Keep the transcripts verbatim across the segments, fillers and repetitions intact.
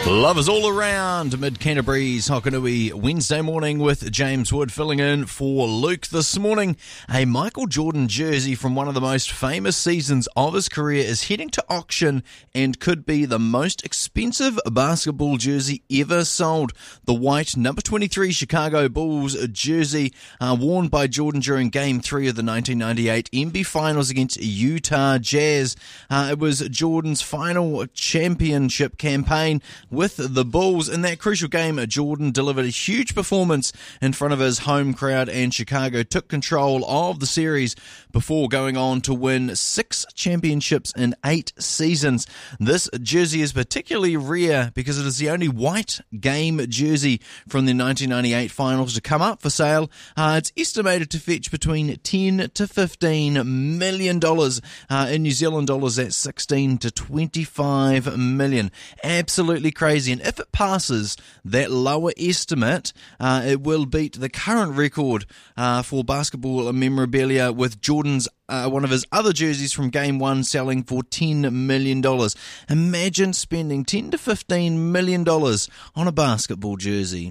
Love is all around Mid Canterbury's Hokanui Wednesday morning with James Wood filling in for Luke this morning. A Michael Jordan jersey from one of the most famous seasons of his career is heading to auction and could be the most expensive basketball jersey ever sold. The white number twenty-three Chicago Bulls jersey uh, worn by Jordan during Game three of the nineteen ninety-eight N B A Finals against Utah Jazz. Uh, it was Jordan's final championship campaign with the Bulls. In that crucial game, Jordan delivered a huge performance in front of his home crowd, and Chicago took control of the series before going on to win six championships in eight seasons. This jersey is particularly rare because it is the only white game jersey from the nineteen ninety-eight finals to come up for sale. Uh, it's estimated to fetch between ten to fifteen million dollars. Uh, in New Zealand dollars, that's sixteen to twenty-five million. Absolutely crazy. And if it passes that lower estimate, uh, it will beat the current record uh, for basketball memorabilia, with Jordan's uh, one of his other jerseys from Game one selling for ten million dollars. Imagine spending ten to fifteen million dollars on a basketball jersey.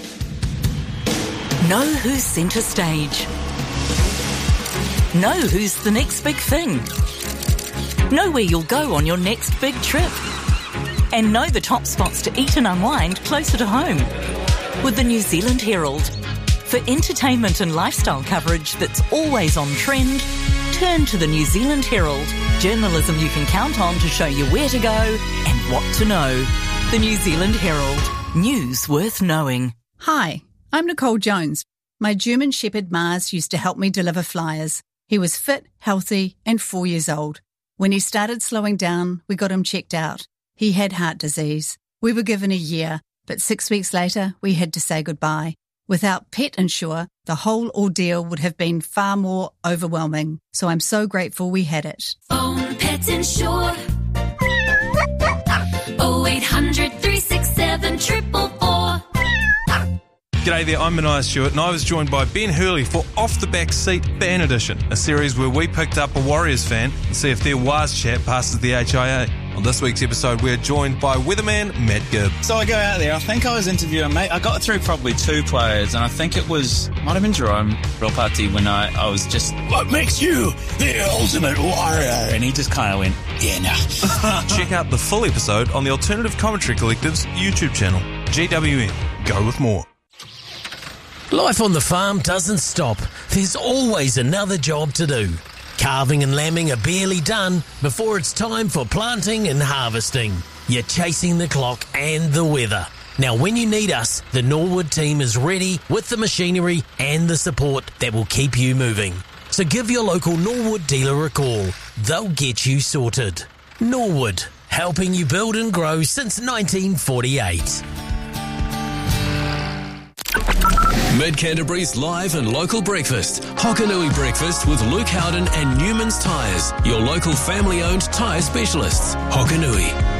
Know who's centre stage. Know who's the next big thing. Know where you'll go on your next big trip. And know the top spots to eat and unwind closer to home. With the New Zealand Herald. For entertainment and lifestyle coverage that's always on trend, turn to the New Zealand Herald. Journalism you can count on to show you where to go and what to know. The New Zealand Herald. News worth knowing. Hi, I'm Nicole Jones. My German Shepherd Mars used to help me deliver flyers. He was fit, healthy, and four years old. When he started slowing down, we got him checked out. He had heart disease. We were given a year, but six weeks later, we had to say goodbye. Without Pet Insure, the whole ordeal would have been far more overwhelming. So I'm so grateful we had it. Phone Pet Insure. oh eight hundred, three six seven, four four four. G'day there, I'm Mania Stewart, and I was joined by Ben Hurley for Off the Back Seat Fan Edition, a series where we picked up a Warriors fan and see if their Waz chat passes the H I A. On this week's episode, we're joined by weatherman Matt Gibb. So I go out there, I think I was interviewing, mate, I got through probably two players, and I think it was, might have been Jerome Ropati, when I, I was just, what makes you the ultimate warrior? And he just kind of went, yeah, no. Check out the full episode on the Alternative Commentary Collective's YouTube channel, G W N. Go with more. Life on the farm doesn't stop. There's always another job to do. Calving and lambing are barely done before it's time for planting and harvesting. You're chasing the clock and the weather. Now, when you need us, the Norwood team is ready with the machinery and the support that will keep you moving. So give your local Norwood dealer a call. They'll get you sorted. Norwood, helping you build and grow since nineteen forty-eight. Mid Canterbury's live and local breakfast. Hokanui Breakfast with Luke Howden and Newman's Tyres, your local family-owned tyre specialists. Hokanui.